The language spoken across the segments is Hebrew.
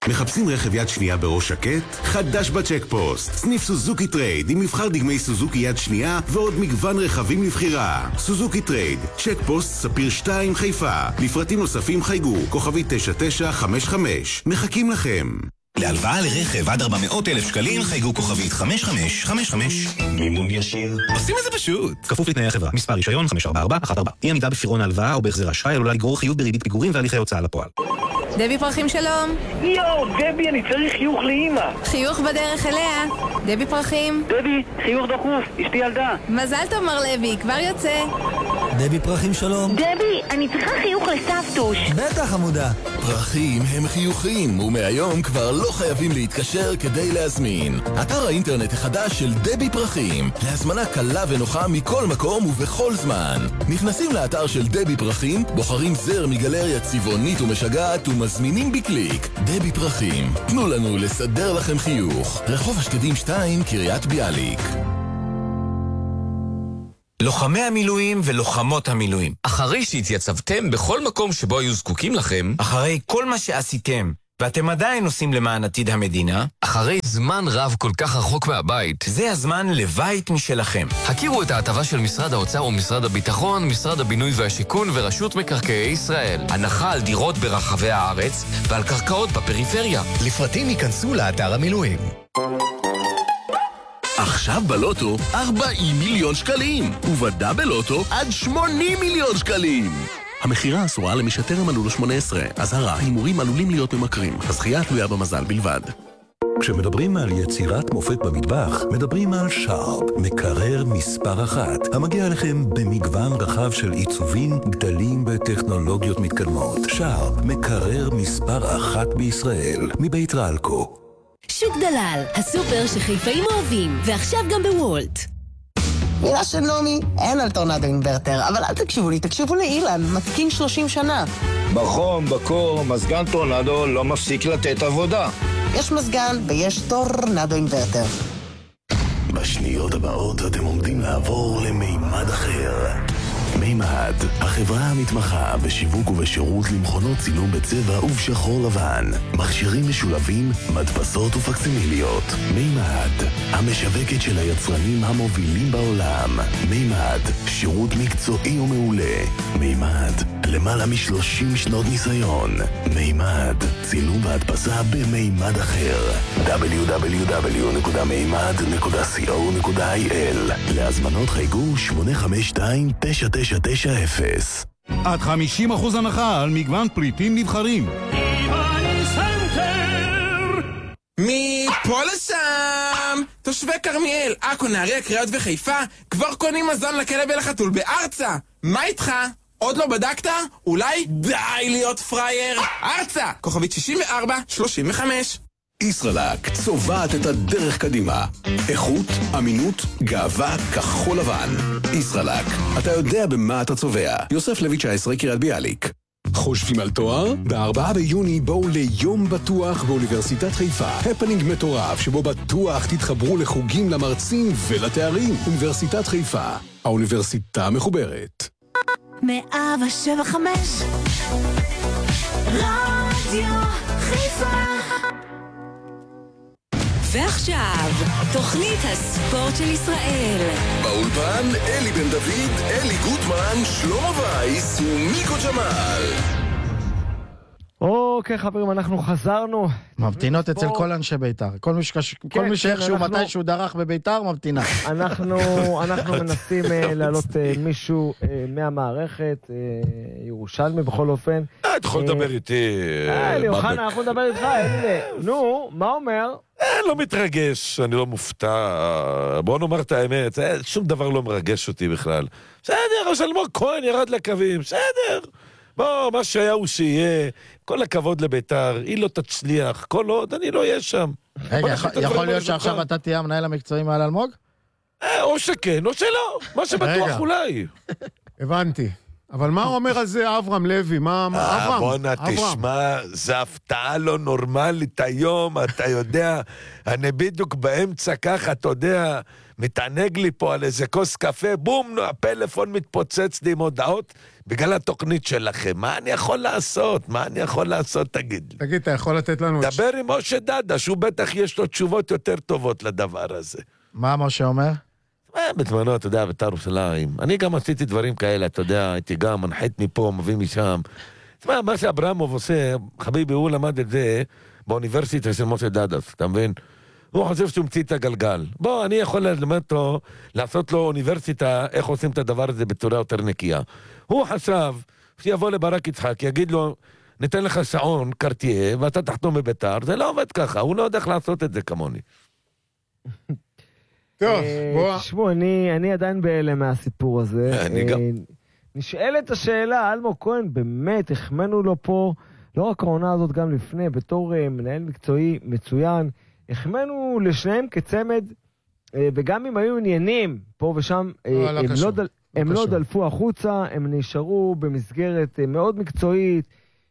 מחפשים רכב יד שנייה בראש שקט? חדש בצ'קפוסט. סניף סוזוקי טרייד עם מבחר דגמי סוזוקי יד שנייה ועוד מגוון רכבים לבחירה. סוזוקי טרייד, צ'קפוסט ספיר 2 חיפה. לפרטים נוספים חייגו, כוכבי 9955. מחכים לכם. להלוואה לרכב עד 400,000 שקלים חייגו כוכבית 5555. מימון ישיר. עושים את זה פשוט. כפוף לתנאי החברה. מספר רישיון 54414. אי עמידה בפירעון ההלוואה או בהחזר אשראי עלולה לגרור חיוב בריבית פיגורים והליכי הוצאה לפועל. דבי פרחים שלום. יואו, דבי, אני צריך חיוך לאמא. חיוך בדרך אליה. דבי פרחים. דבי, חיוך דחוף, אשתי ילדה. מזל טוב מר לוי, כבר יוצא. דבי פרחים שלום. דבי, אני צריכה חיוך לסבתוש. בטח עמודה. פרחים הם חיוכים, ומהיום כבר לא חייבים להתקשר כדי להזמין. אתר האינטרנט החדש של דבי פרחים, להזמנה קלה ונוחה מכל מקום ובכל זמן. נכנסים לאתר של דבי פרחים, בוחרים זר מגלריה צבעונית ומשגעת ומזמינים בקליק. דבי פרחים, תנו לנו לסדר לכם חיוך. רחוב השקדים 2, קריית ביאליק. לוחמי המילואים ולוחמות המילואים, אחרי שהתייצבתם בכל מקום שבו היו זקוקים לכם, אחרי כל מה שעשיתם ואתם עדיין עושים למען עתיד המדינה, אחרי זמן רב כל כך רחוק מהבית, זה הזמן לבית משלכם. הכירו את ההטבה של משרד האוצר ומשרד הביטחון, משרד הבינוי והשיכון ורשות מקרקעי ישראל. הנחה על דירות ברחבי הארץ ועל קרקעות בפריפריה. לפרטים ייכנסו לאתר המילואים. עכשיו בלוטו 40 מיליון שקלים, ובדאבל לוטו עד 80 מיליון שקלים. המחירה אסורה למי שטרם מלאו לו 18. אזהרה, הימורים עלולים להיות ממכרים. הזכייה תלויה במזל בלבד. כשמדברים על יצירת מופת במטבח, מדברים על שרפ, מקרר מספר 1, המגיע לכם במגוון רחב של עיצובים, גדלים וטכנולוגיות מתקדמות. שרפ, מקרר מספר 1 בישראל, מבית רלקו. שוק דלל, הסופר שחיפאים אוהבים, ועכשיו גם בוולט. מילה של נעמי, אין על טורנדו אינברטר, אבל אל תקשיבו לי, תקשיבו לאילן, מתקין 30 שנה. בחום, בקור, מזגן טורנדו לא מפסיק לתת עבודה. יש מזגן ויש טורנדו אינברטר. בשניות הבאות אתם עומדים לעבור למימד אחר. מימד, החברה המתמחה בשיווק ובשירות למכונות צילום בצבע ובשחור לבן, מכשירים משולבים, מדפסות ופקסימיליות. מימד, המשווקת של היצרנים המובילים בעולם. מימד, שירות מקצועי ומעולה. מימד, למעלה מ-30 שנות ניסיון. מימד, צילום והדפסה במימד אחר. www.מימד.co.il. להזמנות חייגו 852-9990. עד 50% הנחה על מגוון פריטים נבחרים. מפה לשם! תושבי כרמיאל, עכו, נהריה, קריות וחיפה כבר קונים מזון לכלב ולחתול בארצה. מה איתך? עוד לא בדקת? אולי די להיות פרייר. ארצה! כוכבית 6435. ישראלק צובעת את הדרך קדימה. איכות, אמינות, גאווה, כחול לבן. ישראלק, אתה יודע במה אתה צובע. יוסף לוי 19, קריית ביאליק. חושבים על תואר? ב4 ביוני בואו ליום בטוח באוניברסיטת חיפה. הפנינג מטורף שבו בטוח תתחברו לחוגים, למרצים ולתארים. אוניברסיטת חיפה, האוניברסיטה מחוברת. 107.5 רדיו חיפה. ועכשיו, תוכנית הספורט של ישראל. באולפן אלי בן דוד, אלי גוטמן, שלמה וייס ומיקו ג'מאל. אוקיי חברים, אנחנו חזרנו. מבטינות אצל כל אנשי בית"ר. כל מי שאיכשהו מתי שהוא דרך בבית"ר מבטינה. אנחנו מנסים להעלות מישהו מהמערכת, ירושלמי בכל אופן. אתה יכול לדבר איתי. אלי אוחנה, אנחנו נדבר איתך. נו, מה אומר? לא מתרגש, אני לא מופתע. בוא נאמר את האמת, שום דבר לא מרגש אותי בכלל. בסדר, אז אלמוג כהן ירד לקווים, בסדר. בוא, מה שהיה הוא שיהיה. כל הכבוד לביתר, היא לא תצליח, כל עוד אני לא אהיה שם. רגע, יכול להיות שעכשיו אתה תהיה המנהל המקצועי מעל אלמוג? או שכן, או שלא. מה שבטוח אולי. הבנתי. אבל מה אומר על זה אברהם לוי? אברהם? בוא'נה, תשמע, זה הפתעה לא נורמלית היום, אתה יודע, אני בדיוק באמצע ככה, אתה יודע, מתענג לי פה על איזה כוס קפה, בום, הפלאפון מתפוצץ לי עם הודעות בגלל התוכנית שלכם. מה אני יכול לעשות? מה אני יכול לעשות, תגיד לי? תגיד, אתה יכול לתת לנו... דבר עם משה דדה, שהוא בטח יש לו תשובות יותר טובות לדבר הזה. מה משה אומר? בזמנו, אתה יודע, בית"ר ירושלים. אני גם עשיתי דברים כאלה, אתה יודע, הייתי גם מנחית מפה, מביא משם. תשמע, מה שאברמוב עושה, חביבי, הוא למד את זה באוניברסיטה של משה דדס, אתה מבין? הוא חושב שהוא מציא את הגלגל. בוא, אני יכול ללמד אותו, לעשות לו אוניברסיטה, איך עושים את הדבר הזה בצורה יותר נקייה. הוא חשב שיבוא לברק יצחק, יגיד לו, ניתן לך שעון, קרטייה, ואתה תחתום בבית"ר. זה לא עובד ככה, הוא לא יודע איך לעשות את זה כמוני. טוב, בוא. תשמעו, אני עדיין בהלם מהסיפור הזה. אני גם. נשאלת השאלה, אלמוג כהן, באמת, החמנו לו פה, לא רק העונה הזאת, גם לפני, בתור מנהל מקצועי מצוין, החמנו לשניהם כצמד, וגם אם היו עניינים פה ושם, הם לא דלפו החוצה, הם נשארו במסגרת מאוד מקצועית,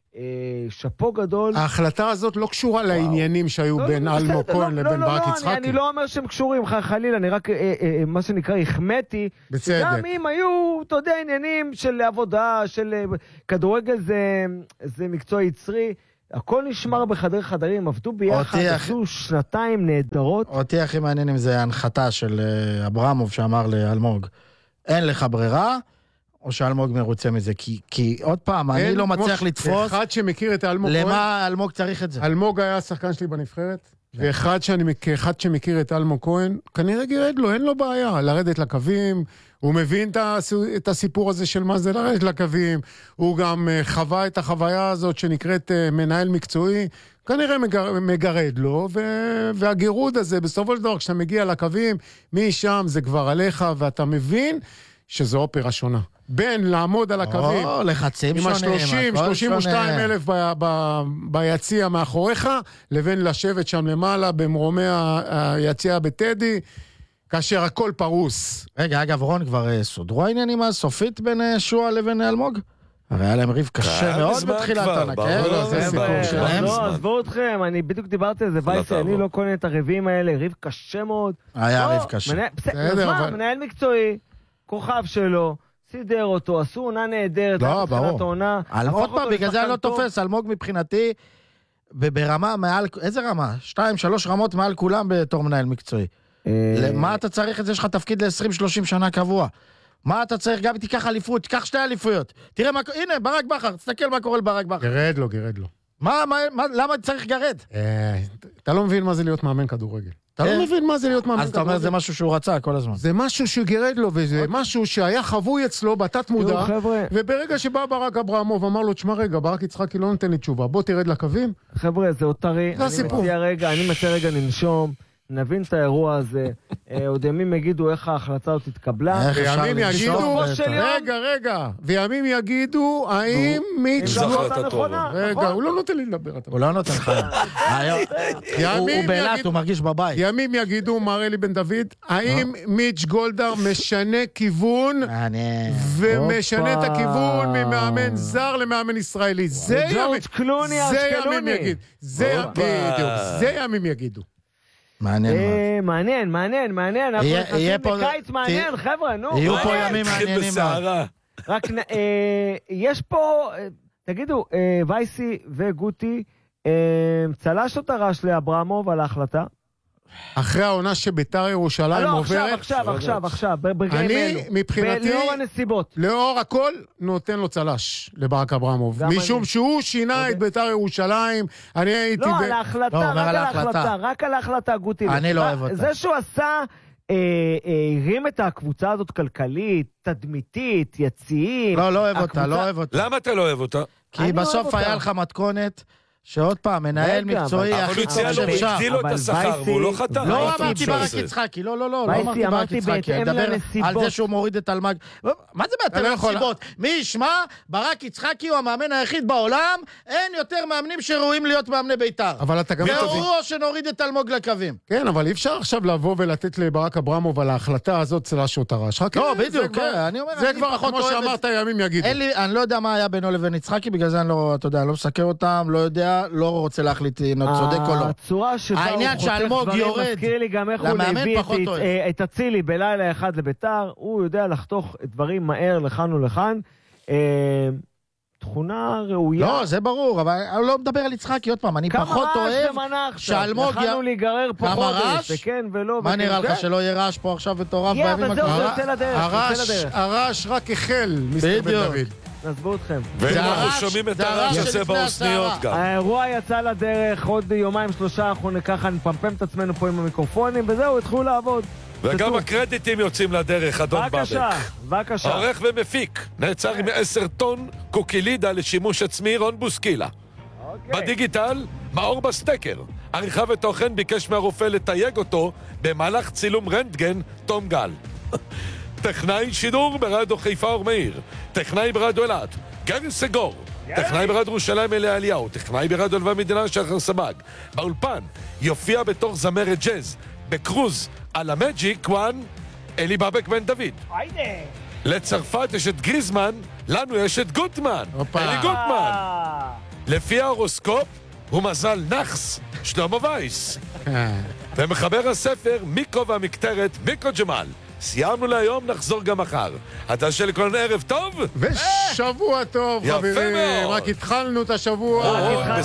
שפו גדול. ההחלטה הזאת לא קשורה לעניינים שהיו בין אלמוג כהן לבין ברק יצחקי. אני לא אומר שהם קשורים, חלילה, אני רק, מה שנקרא, החמאתי. בצדק. גם אם היו, אתה יודע, עניינים של עבודה, של כדורגל זה מקצוע יצרי, הכל נשמר בחדר חדרים, עבדו ביחד, עשו שנתיים נהדרות. אותי הכי מעניין אם זה ההנחתה של אברמוב שאמר לאלמוג, אין לך ברירה, או שאלמוג מרוצה מזה, כי עוד פעם, אני לא מצליח לתפוס, אחד שמכיר את אלמוג כהן, למה אלמוג צריך את זה? אלמוג היה השחקן שלי בנבחרת, ואחד שמכיר את אלמוג כהן, כנראה גירד לו, אין לו בעיה, לרדת לקווים, הוא מבין את הסיפור הזה של מה זה לרדת לקווים, הוא גם חווה את החוויה הזאת שנקראת מנהל מקצועי, כנראה מגרד לו, והגירוד הזה, בסופו של דבר, כשאתה מגיע לקווים, משם זה כבר עליך, ואתה מבין שזו אופרה שונה. בין לעמוד על הקווים, עם ה-30, 32 אלף ביציע מאחוריך, לבין לשבת שם למעלה, במרומי היציע בטדי, כאשר הכל פרוס. רגע, אגב, רון, כבר סודרו העניינים הסופית בין שועה לבין אלמוג? הרי היה להם ריב קשה מאוד בתחילת העונה, כן? זה סיפור שלהם. לא, עזבו אתכם, אני בדיוק דיברתי על זה, וייסי, אני לא קונה את הריבים האלה, ריב קשה מאוד. היה ריב קשה. בסדר, מנהל מקצועי, כוכב שלו, סידר אותו, עשו עונה נהדרת, לא, ברור. עוד פעם, בגלל זה אני לא תופס, אלמוג מבחינתי, ברמה מעל, איזה רמה? 2-3 רמות מעל כולם בתור מנהל מקצועי. מה אתה צריך את זה? יש לך תפקיד ל-20-30 שנה קבוע. מה אתה צריך? גם תיקח אליפות, תיקח 2 אליפויות. תראה מה, הנה, ברק בכר, תסתכל מה קורה לברק בכר. גרד לו. למה צריך גרד? אתה לא מבין מה זה להיות מאמן כדורגל. אתה לא מבין מה זה להיות מאמן כדורגל. אז אתה אומר, זה משהו שהוא רצה כל הזמן. זה משהו שגירד לו, וזה משהו שהיה חבוי אצלו בתת מודע, וברגע שבא ברק אברמוב, אמר לו, תשמע רגע, ברק יצחקי לא נותן לי תשובה, בוא תרד לקווים. חבר'ה, זה אותרי, אני מציע רגע ננשום, נבין את האירוע הזה, עוד ימים יגידו איך ההחלטה הזאת התקבלה, וימים יגידו, וימים יגידו, האם מיץ' רגע, הוא לא נותן לי לדבר. הוא לא נותן לך. הוא בלט, הוא מרגיש בבית. ימים יגידו, מר אלי בן דוד, האם מיץ' גולדהר משנה כיוון, ומשנה את הכיוון ממאמן זר למאמן ישראלי. זה ימים יגידו. זה ימים יגידו. מעניין, אנחנו נכנסים בקיץ מעניין, חבר'ה, נו. יהיו פה ימים מעניינים. רק, יש פה, תגידו, וייסי וגוטי, צלש או תרש לאברמוב על ההחלטה? אחרי העונה שביתר ירושלים עוברת. עכשיו, ברגעים אלו. מבחינתי, לאור הנסיבות. לאור הכל, נותן לו צלש לברק אברמוב. משום שהוא שינה את ביתר ירושלים. אני הייתי... לא, על ההחלטה, רק על ההחלטה, גוטי. אני לא אוהב אותה. זה שהוא עשה, הרים את הקבוצה הזאת כלכלית, תדמיתית, יציאים. לא אוהב אותה. למה אתה לא אוהב אותה? כי בסוף היה לך מתכונת... שעוד פעם, מנהל מקצועי הכי טוב שאפשר. אבל הוא הציע לו את השכר, והוא לא חתם. לא אמרתי ברק יצחקי, לא אמרתי ברק יצחקי. אני מדבר על זה שהוא מוריד את אלמג. מה זה בהתאם לנסיבות? מי ישמע, ברק יצחקי הוא המאמן היחיד בעולם, אין יותר מאמנים שראויים להיות מאמני בית"ר. והוא שנוריד את אלמוג לקווים. כן, אבל אי אפשר עכשיו לבוא ולתת לברק אברמוב על ההחלטה הזאת צלש או תרש. לא, בדיוק, זה כבר כמו שאמרת, ימים יגידו. אני לא יודע מה היה בינו לבין יצחקי, בגלל זה אני לא מסקר אותם, לא יודע. אתה לא רוצה להחליט אם הוא צודק או לא. הצורה שבה הוא חוטף דברים מזכיר לי גם איך הוא הביא את הצילי בלילה אחד לביתר, הוא יודע לחתוך דברים מהר לכאן ולכאן. תכונה ראויה. לא, זה ברור, אבל אני לא מדבר על יצחקי עוד פעם, אני פחות אוהב שאלמוג... יכלנו להיגרר פה חודש, וכן ולא... מה נראה לך, שלא יהיה רעש פה עכשיו מטורף בימים הקרובים? זה יוצא לדרך. הרעש רק החל, מיסטר בן דוד. נעזבו אתכם. ואנחנו שומעים את הרעש הזה באוזניות גם. האירוע יצא לדרך, עוד יומיים שלושה, אנחנו ככה נפמפם את עצמנו פה עם המיקרופונים, וזהו, התחילו לעבוד. וגם הקרדיטים יוצאים לדרך, אדון בבק. בבקשה. עורך ומפיק, נעצר עם 10 טון קוקילידה לשימוש עצמי, רון בוסקילה. בדיגיטל, מאור בסטקר. עריכה ותוכן ביקש מהרופא לתייג אותו במהלך צילום רנטגן, תום גל. טכנאי שידור ברדיו חיפה אור מאיר. טכנאי ברדיו אלעד, גרי סגור. טכנאי ברדיו ירושלים אלי אליהו. טכנאי ברדיו אלווה מדינה שחר סבג. באולפן, יופיע בתור זמרת ג'אז. בקרוז על המג'יק וואן, אלי בבק בן דוד. לצרפת יש את גריזמן, לנו יש את גוטמן. אלי גוטמן. לפי ההורוסקופ, הוא מזל נחס, שלמה וייס. ומחבר הספר, מיקרו והמקטרת, מיקרו ג'מאל. סיימנו להיום, נחזור גם מחר. אתה של כל ערב טוב? ושבוע טוב, חברים. רק התחלנו את השבוע.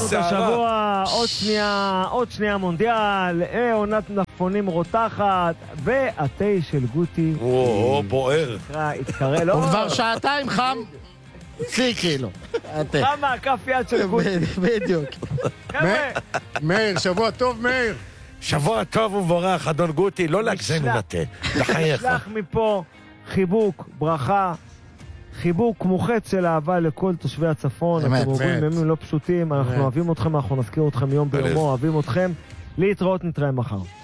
עוד שנייה מונדיאל, עונת נפונים רותחת, והתה של גוטי. בוער. הוא כבר שעתיים חם. צי כאילו. כמה כף יד של גוטי. בדיוק. מאיר, שבוע טוב, מאיר. שבוע טוב ומבורך, אדון גוטי, לא להגזים ומטה. נשלח מפה חיבוק, ברכה, חיבוק מוחץ של אהבה לכל תושבי הצפון. אתם עוברים ימים לא פשוטים, אנחנו אוהבים אתכם, אנחנו נזכיר אתכם יום ביומו, אוהבים אתכם. להתראות, נתראה מחר.